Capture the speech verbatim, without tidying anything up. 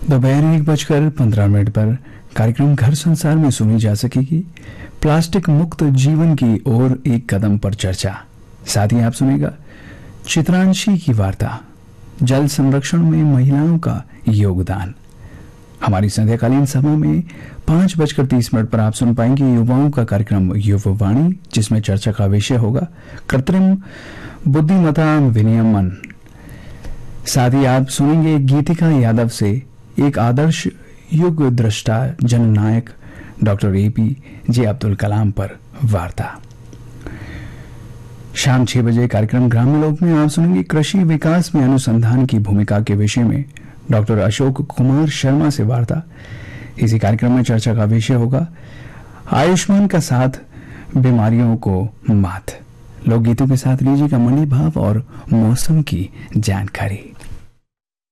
दोपहर एक बजकर पंद्रह मिनट पर कार्यक्रम घर संसार में सुनी जा सकेगी प्लास्टिक मुक्त जीवन की ओर एक कदम पर चर्चा। साथ ही आप सुनेगा चित्रांशी की वार्ता, जल संरक्षण में महिलाओं का योगदान। हमारी संध्याकालीन सभा में पांच बजकर तीस मिनट पर आप सुन पाएंगे युवाओं का कार्यक्रम युववाणी, जिसमें चर्चा का विषय होगा कृत्रिम बुद्धिमत्ता विनियमन। साथ ही आप सुनेंगे गीतिका यादव से एक आदर्श युग दृष्टा जननायक डॉक्टर ए पी जे अब्दुल कलाम पर वार्ता। शाम छह बजे कार्यक्रम ग्रामीण लोक में आप सुनेंगे कृषि विकास में अनुसंधान की भूमिका के विषय में डॉक्टर अशोक कुमार शर्मा से वार्ता। इसी कार्यक्रम में चर्चा का विषय होगा आयुष्मान का साथ बीमारियों को मात। लोकगीतों के साथ लीजिएगा मंडी भाव और मौसम की जानकारी।